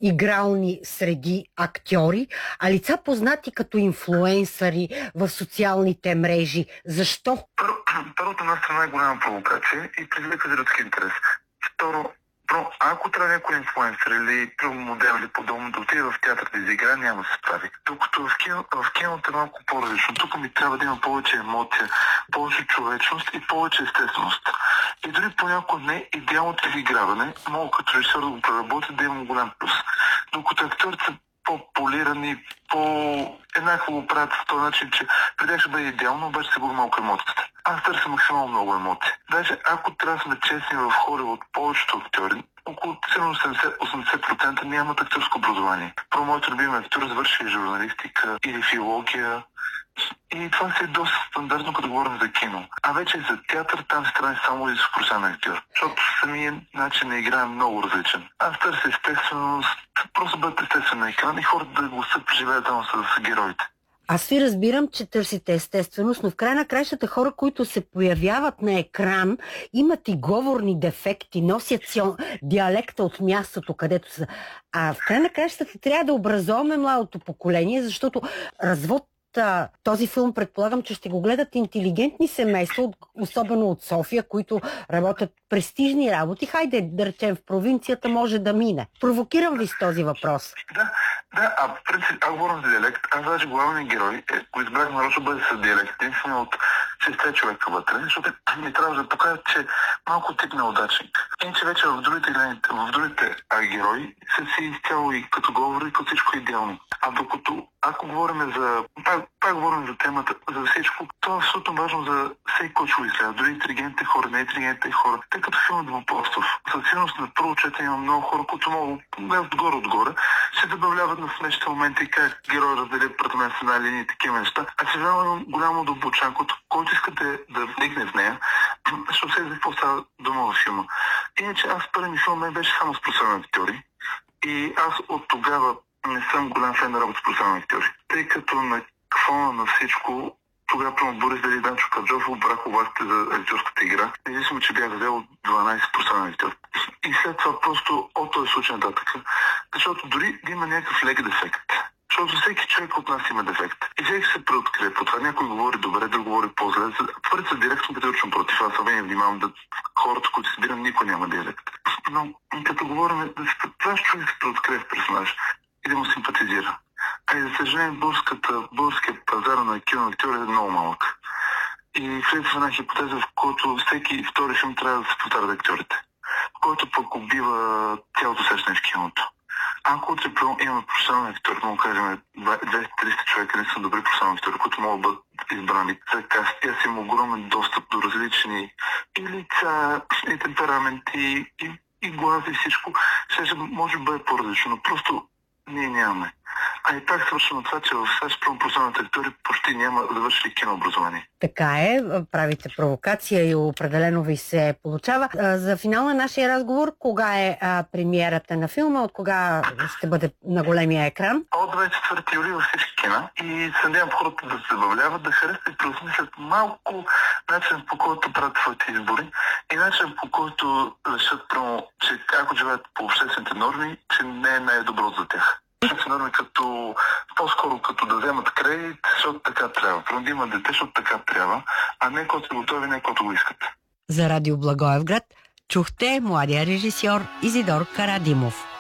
игрални среди актьори, а лица познати като инфлуенсъри в социалните мрежи. Защо? Първо, от една страна е голяма провокация и предизвика зрителски интерес. Второ, ако трябва някой инфлуенсър или модел или подобно да отиде в театър да изиграе, няма да се справи. Докато в киното е малко по-различно. Тук ми трябва да има повече емоция, повече човечност и повече естественост. И дори понякога не идеалното изиграване, мога като режисьор да го преработя, да има голям плюс. Докато актьорите са по-полирани, еднакво го правят в този начин, че преди ще бъде идеално, обаче се губи малко емоцията. Аз търся максимално много емоции. Даже ако трябва да сме честни в Холивуд, повечето актьори, около 70-80% нямат актьорско образование. Про моят любим актьор завърши журналистика или филология. И това си е доста стандартно, като говорим за кино. А вече за театър там се трябва само и с професионален актьор. Защото самият начин на игра е много различен. Аз търся естественост, просто бъдат естествен на екран и хората да гласат преживеят там с героите. Аз ви разбирам, че търсите естественост, но в край на краищата хора, които се появяват на екран, имат и говорни дефекти, носят диалекта от мястото, където са. А в край на краищата трябва да образоваме младото поколение, защото развод този филм предполагам, че ще го гледат интелигентни семейства, особено от София, които работят престижни работи. Хайде, да речем, в провинцията може да мине. Провокирам ви с този въпрос. Да, в принцип, аз говорим за диалект. Аз даже главният герой, го избрах нарочно бъде с диалект. Единствено от 6 човека вътре, защото ми трябва да покажа, че малко тип неудачник. Иначе вече в другите герои са си изцяло и като говори, и като всичко идеално. А докато, ако говорим пак говорим за темата, за всичко, това е абсолютно важно за всеки, който ще изгледа. Дори интелигентните хора, неинтелигентните хора. Тъй като филмът е въпросов. Със сигурност на първо четене има много хора, които могат отгоре, се забавляват на смешните моменти, как герой раздели апартамент с една линия и такива неща. А се взема голямо дълбочан, който иска да вникне в нея, защото се какво става дума във филма. Иначе аз първи ми филм не беше само с професионални актьори. И аз от тогава не съм голям фен на работа с професионални актьори. Тъй като на фона на всичко, тогава прямо Борис Дали Данчо Каджов обрах властите за актьорската игра, независимо, че бях взел 12 професионални актьори. И след това просто от този случай нататък, защото дори да има някакъв лек дефект, защото всеки човек от нас има дефект. И всеки се преоткрие по това. Някой говори добре, друг говори по-зле. Твърде са директно категорично против. Аз съвсем внимавам да хората, които се събирам, никой няма диалект. Но като говорим, това човек се преоткрие в персонаж и да му симпатизира. А и за съжаление, българският пазар на киноактьори е много малък. И влиза в една хипотеза, в който всеки втори филм трябва да се повтарят актьорите, който пък убива цялото усещане в киното. Ако утре имаме професионални актьори, мога да кажем 200-300 човека, не са добри професионални актьори, които могат да бъдат избрани за каст. Аз имам огромен достъп до различни и лица, и темпераменти, и глази, и всичко. Ще може да бъде по-различно, но просто ние нямаме. А и пак свършвам от това, че в САЩ професионалните актьори почти няма завършили кинообразование. Така е, правите провокация и определено ви се получава. За финал на нашия разговор, кога е премиерата на филма, от кога ще бъде на големия екран? От 24 юли във всички кина и се надявам хората да се забавляват, да харесат и преосмислят малко начин, по който правят своите избори и начин, по който решат, че ако живеят по обществените норми, че не е най-добро за тях. Норми по-скоро като да вземат кредит, защото така трябва. Прямо да има дете, защото така трябва, а не който са готови, не който го искат. За Радио Благоевград чухте младия режисьор Изидор Карадимов.